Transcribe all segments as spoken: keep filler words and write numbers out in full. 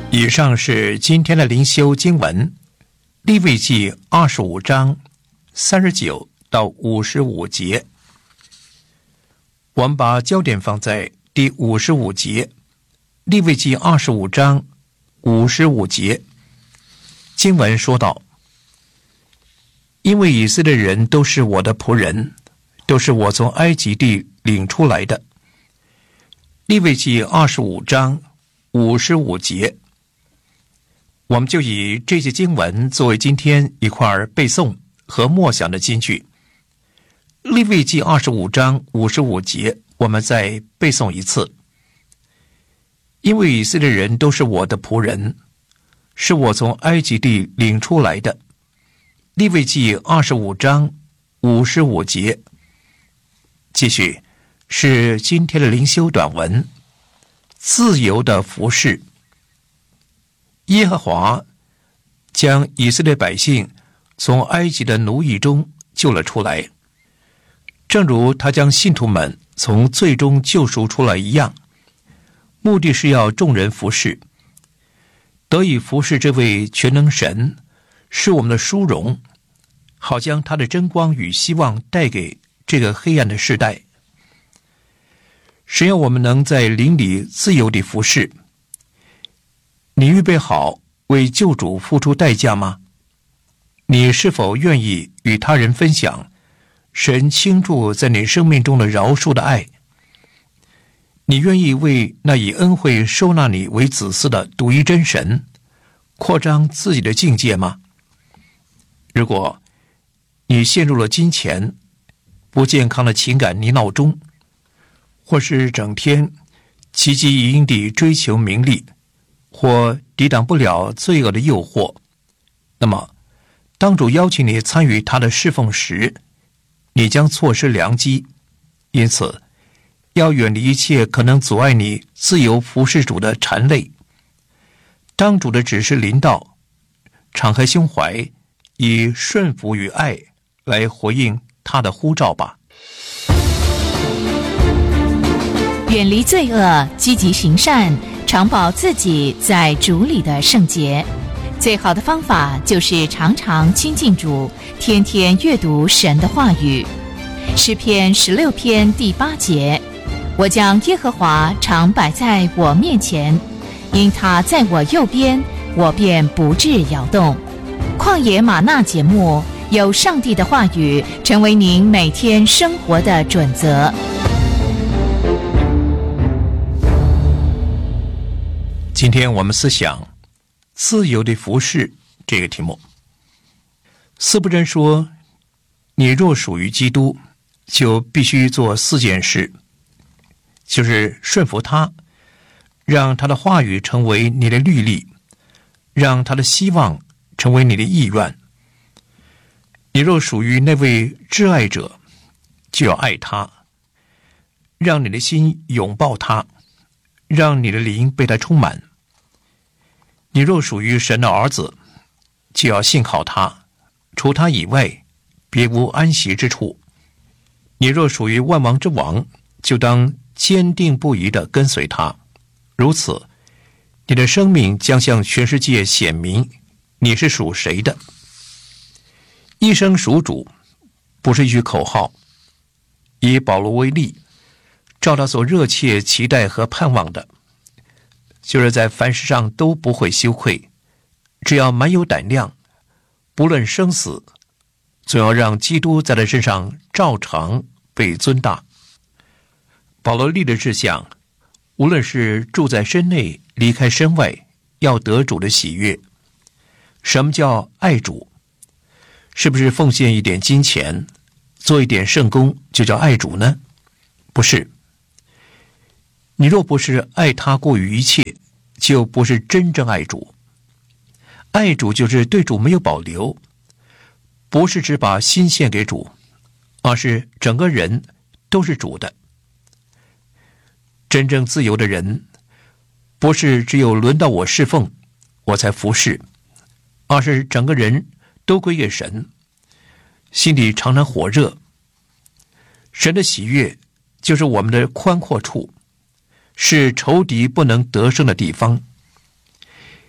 以上是今天的灵修经文，利未记二十五章三十九到五十五节。我们把焦点放在第五十五节，利未记二十五章五十五节。经文说道：因为以色列人都是我的仆人，都是我从埃及地领出来的。利未记二十五章五十五节。我们就以这些经文作为今天一块背诵和默想的金句。利未记二十五章五十五节，我们再背诵一次。因为以色列人都是我的仆人，是我从埃及地领出来的。利未记二十五章五十五节。继续是今天的灵修短文，自由的服事。耶和华将以色列百姓从埃及的奴役中救了出来，正如他将信徒们从罪中救赎出来一样，目的是要众人服事。得以服事这位全能神，是我们的殊荣，好将他的真光与希望带给这个黑暗的世代。神要我们能在灵里自由地服事。你预备好为救主付出代价吗？你是否愿意与他人分享神倾注在你生命中的饶恕的爱？你愿意为那以恩惠收纳你为子嗣的独一真神扩张自己的境界吗？如果你陷入了金钱、不健康的情感泥淖中，或是整天汲汲营营地追求名利，或抵挡不了罪恶的诱惑，那么当主邀请你参与他的侍奉时，你将错失良机。因此要远离一切可能阻碍你自由服侍主的缠累。当主的指示临到，敞开胸怀，以顺服与爱来回应他的呼召吧。 远离罪恶，积极行善，常保自己在主里的圣洁。最好的方法就是常常亲近主，天天阅读神的话语。诗篇十六篇第八节：我将耶和华常摆在我面前，因他在我右边，我便不致摇动。旷野吗哪节目，有上帝的话语成为您每天生活的准则。 今天我们思想自由的服事这个题目。司布真说，你若属于基督，就必须做四件事，就是顺服他，让他的话语成为你的律例，让他的希望成为你的意愿。你若属于那位挚爱者，就要爱他，让你的心拥抱他，让你的灵被他充满。你若属于神的儿子，就要信靠他，除他以外别无安息之处。你若属于万王之王，就当坚定不移地跟随他，如此你的生命将向全世界显明你是属谁的。一生属主不是一句口号。以保罗为例，照他所热切期待和盼望的，就是在凡事上都不会羞愧，只要蛮有胆量，不论生死，总要让基督在他身上照常被尊大。保罗立的志向，无论是住在身内离开身外，要得主的喜悦。什么叫爱主？是不是奉献一点金钱，做一点圣工就叫爱主呢？不是。你若不是爱他过于一切，就不是真正爱主。爱主就是对主没有保留，不是只把心献给主，而是整个人都是主的。真正自由的人，不是只有轮到我侍奉，我才服侍，而是整个人都归给神，心里常常火热。神的喜悦就是我们的宽阔处，是仇敌不能得胜的地方。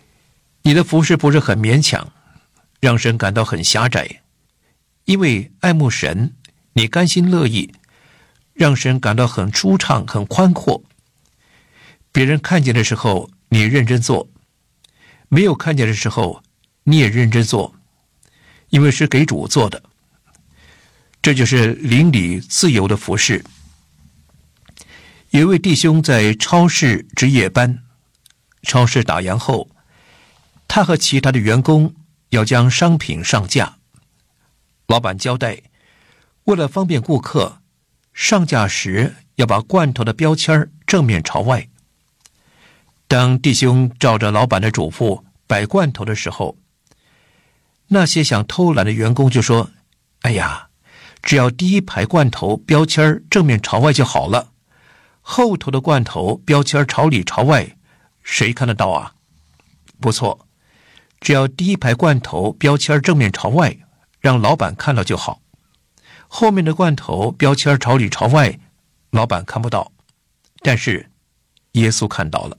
你的服事不是很勉强，让神感到很狭窄，因为爱慕神，你甘心乐意，让神感到很舒畅、很宽阔。别人看见的时候，你认真做；没有看见的时候，你也认真做，因为是给主做的。这就是邻里自由的服事。有一位弟兄在超市值夜班，超市打烊后，他和其他的员工要将商品上架。老板交代，为了方便顾客，上架时要把罐头的标签正面朝外。当弟兄照着老板的嘱咐摆罐头的时候，那些想偷懒的员工就说：哎呀，只要第一排罐头标签正面朝外就好了，后头的罐头标签朝里朝外，谁看得到啊？不错，只要第一排罐头标签正面朝外，让老板看到就好。后面的罐头标签朝里朝外，老板看不到，但是耶稣看到了。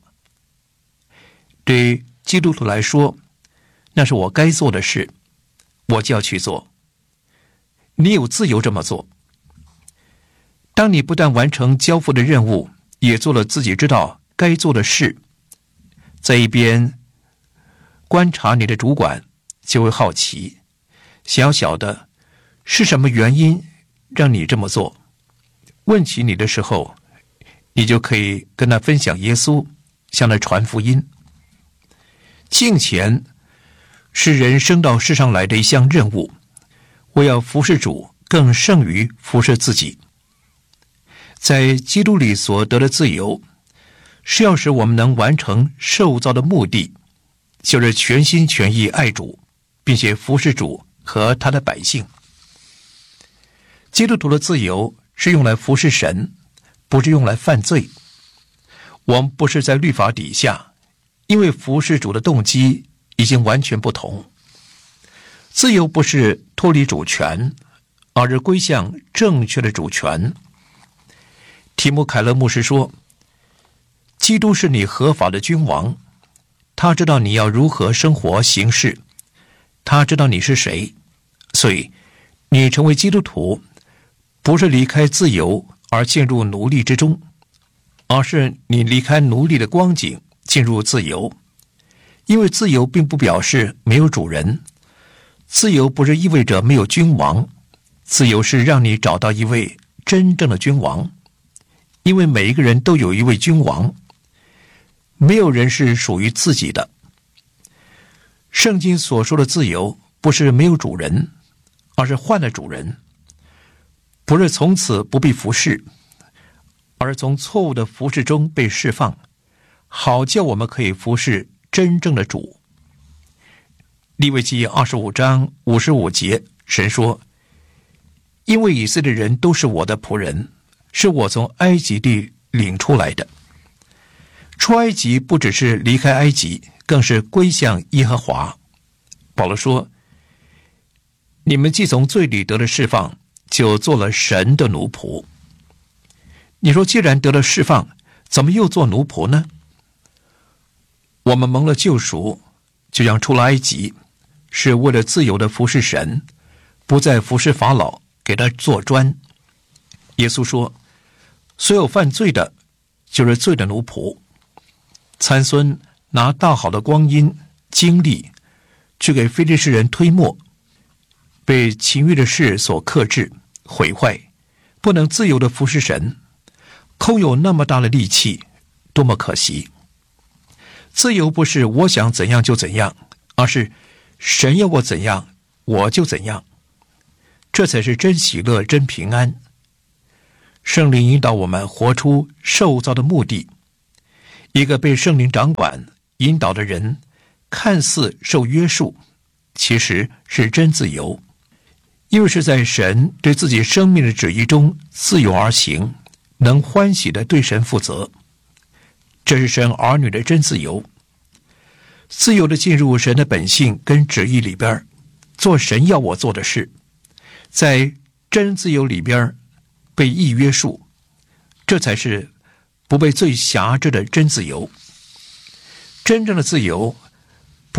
对基督徒来说，那是我该做的事，我就要去做。你有自由这么做。当你不但完成交付的任务，也做了自己知道该做的事，在一边观察你的主管就会好奇，小小的是什么原因让你这么做？问起你的时候，你就可以跟他分享耶稣，向他传福音。敬虔是人生到世上来的一项任务，我要服侍主更胜于服侍自己。在基督里所得的自由，是要使我们能完成受造的目的，就是全心全意爱主，并且服侍主和他的百姓。基督徒的自由是用来服侍神，不是用来犯罪。我们不是在律法底下，因为服侍主的动机已经完全不同。自由不是脱离主权，而是归向正确的主权。提姆凯勒牧师说，基督是你合法的君王，他知道你要如何生活行事，他知道你是谁，所以你成为基督徒，不是离开自由而进入奴隶之中，而是你离开奴隶的光景进入自由。因为自由并不表示没有主人，自由不是意味着没有君王，自由是让你找到一位真正的君王。因为每一个人都有一位君王，没有人是属于自己的。圣经所说的自由不是没有主人，而是换了主人，不是从此不必服侍，而是从错误的服侍中被释放，好叫我们可以服侍真正的主。利未记二十五章五十五节，神说：因为以色列人都是我的仆人，是我从埃及地领出来的。出埃及不只是离开埃及，更是归向耶和华。保罗说，你们既从罪里得了释放，就做了神的奴仆。你说既然得了释放，怎么又做奴仆呢？我们蒙了救赎，就像出了埃及，是为了自由的服侍神，不再服侍法老，给他做砖。耶稣说，所有犯罪的就是罪的奴仆。参孙拿大好的光阴精力去给非利士人推磨，被情欲的事所克制毁坏，不能自由的服侍神，空有那么大的力气，多么可惜。自由不是我想怎样就怎样，而是神要我怎样我就怎样，这才是真喜乐真平安。圣灵引导我们活出受造的目的。一个被圣灵掌管引导的人，看似受约束，其实是真自由，因为是在神对自己生命的旨意中自由而行，能欢喜地对神负责。这是神儿女的真自由，自由地进入神的本性跟旨意里边，做神要我做的事，在真自由里边被意约束，这才是不被罪辖制的真自由。真正的自由，不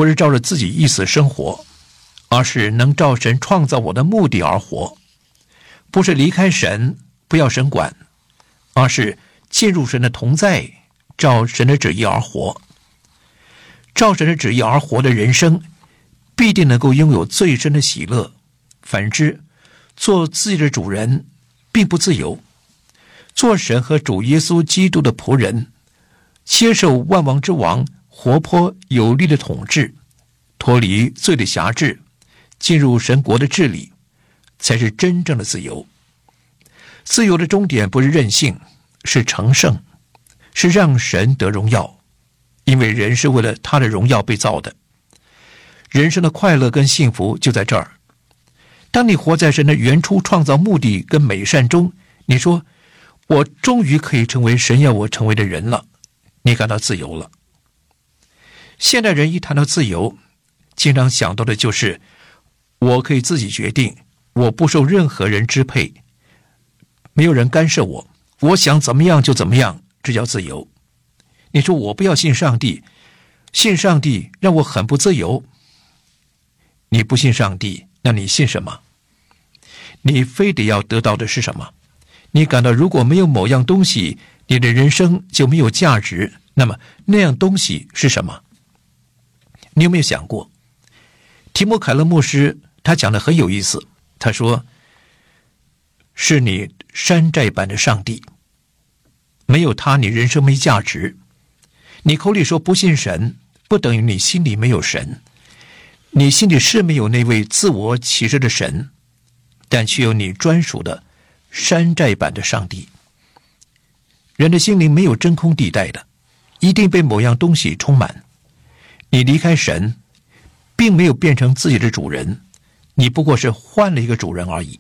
不是照着自己意思生活，而是能照神创造我的目的而活。不是离开神，不要神管，而是进入神的同在，照神的旨意而活。照神的旨意而活的人生，必定能够拥有最深的喜乐。反之，做自己的主人并不自由。做神和主耶稣基督的仆人，接受万王之王活泼有力的统治，脱离罪的辖制，进入神国的治理，才是真正的自由。自由的终点不是任性，是成圣，是让神得荣耀，因为人是为了他的荣耀被造的。人生的快乐跟幸福就在这儿。当你活在神的原初创造目的跟美善中，你说我终于可以成为神要我成为的人了，你感到自由了。现代人一谈到自由，经常想到的就是我可以自己决定，我不受任何人支配，没有人干涉我，我想怎么样就怎么样，这叫自由。你说我不要信上帝，信上帝让我很不自由。你不信上帝，那你信什么？你非得要得到的是什么？你感到如果没有某样东西，你的人生就没有价值，那么那样东西是什么？你有没有想过？提摩凯勒牧师他讲的很有意思，他说是你山寨版的上帝，没有他你人生没价值。你口里说不信神，不等于你心里没有神。你心里是没有那位自我启示的神，但却有你专属的山寨版的上帝。人的心灵没有真空地带的，一定被某样东西充满。你离开神，并没有变成自己的主人，你不过是换了一个主人而已。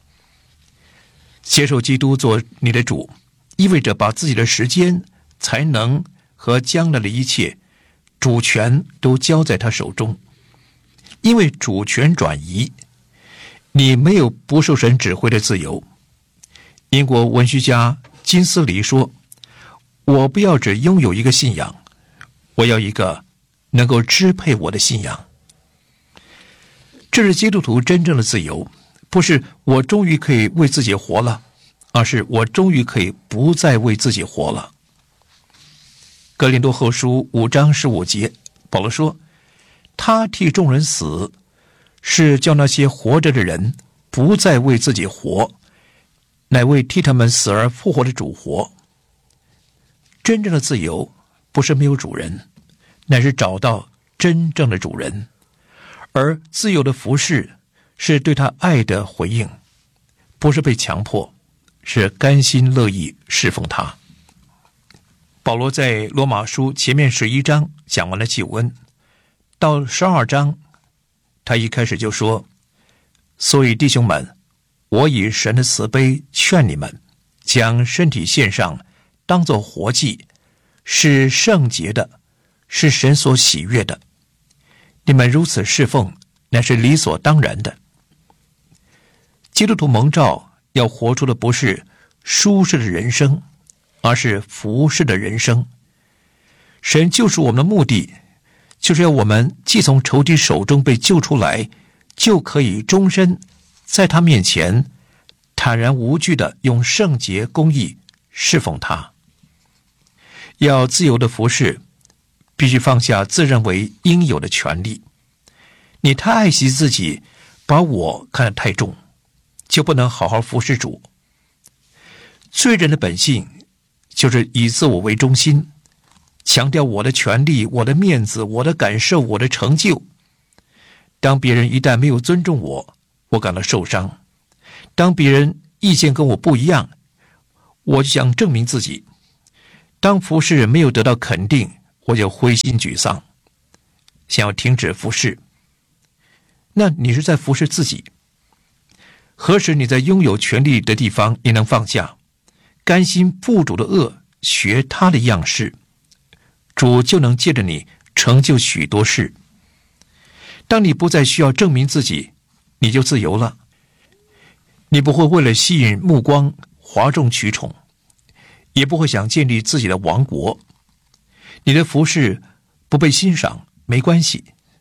接受基督做你的主，意味着把自己的时间、才能和将来的一切主权都交在他手中。因为主权转移，你没有不受神指挥的自由。英国文学家金斯黎说，我不要只拥有一个信仰，我要一个能够支配我的信仰。这是基督徒真正的自由，不是我终于可以为自己活了，而是我终于可以不再为自己活了。哥林多后书五章十五节，保罗说，他替众人死，是叫那些活着的人不再为自己活，乃为替他们死而复活的主活。真正的自由不是没有主人，乃是找到真正的主人。而自由的服侍是对他爱的回应，不是被强迫，是甘心乐意侍奉他。保罗在罗马书前面十一章讲完了救恩，到十二章他一开始就说，所以弟兄们，我以神的慈悲劝你们，将身体献上，当作活祭，是圣洁的，是神所喜悦的。你们如此侍奉，乃是理所当然的。基督徒蒙召要活出的不是舒适的人生，而是服侍的人生。神救赎我们的目的，就是要我们既从仇敌手中被救出来，就可以终身在他面前坦然无惧地用圣洁公义侍奉他。要自由的服侍，必须放下自认为应有的权利。你太爱惜自己，把我看得太重，就不能好好服侍主。罪人的本性就是以自我为中心，强调我的权利、我的面子、我的感受、我的成就。当别人一旦没有尊重我，我感到受伤；当别人意见跟我不一样，我就想证明自己；当服侍没有得到肯定，我就灰心沮丧，想要停止服侍。那你是在服侍自己。何时你在拥有权力的地方你能放下，甘心负主的恶，学他的样式，主就能借着你成就许多事。当你不再需要证明自己，你就自由了。你不会为了吸引目光哗众取宠，也不会想建立自己的王国。你的服事不被欣赏没关系，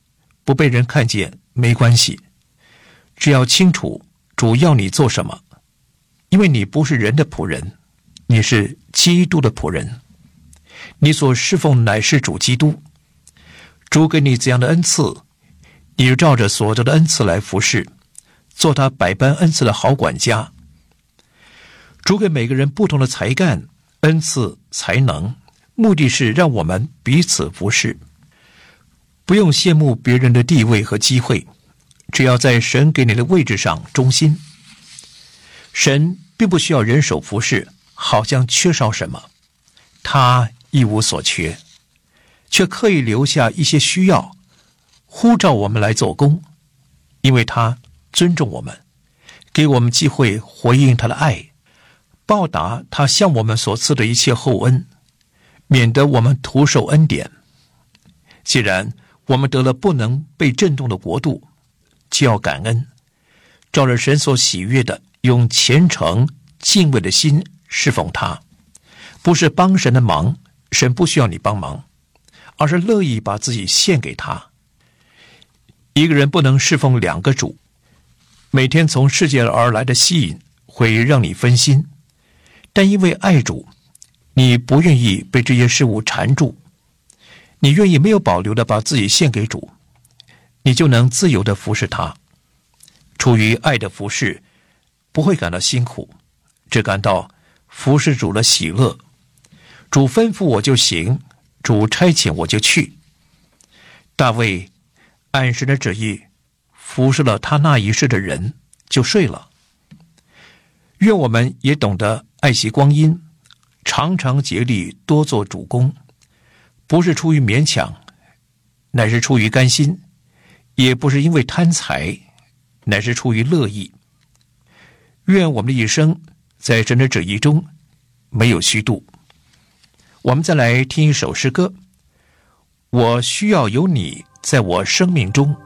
不被人看见没关系，只要清楚主要你做什么，因为你不是人的仆人，你是基督的仆人，你所侍奉乃是主基督。主给你怎样的恩赐，你就照着所得的恩赐来服侍，做他百般恩赐的好管家。主给每个人不同的才干、恩赐、才能，目的是让我们彼此服侍。不用羡慕别人的地位和机会，只要在神给你的位置上忠心。神并不需要人手服侍，好像缺少什么，他一无所缺，却刻意留下一些需要，呼召我们来做工，因为他尊重我们，给我们机会回应他的爱，报答他向我们所赐的一切厚恩，免得我们徒受恩典。既然我们得了不能被震动的国度，就要感恩，照着神所喜悦的，用虔诚敬畏的心侍奉他，不是帮神的忙，神不需要你帮忙，而是乐意把自己献给他。一个人不能侍奉两个主，每天从世界而来的吸引会让你分心，但因为爱主，你不愿意被这些事物缠住，你愿意没有保留地把自己献给主，你就能自由地服侍他。出于爱的服侍，不会感到辛苦，只感到服侍主的喜乐。主吩咐我就行，主差遣我就去。大卫按神的旨意服侍了他那一世的人，就睡了。愿我们也懂得爱惜光阴，常常竭力多做主工，不是出于勉强，乃是出于甘心，也不是因为贪财，乃是出于乐意。愿我们的一生在神的旨意中没有虚度。我们再来听一首诗歌，我需要有你在我生命中。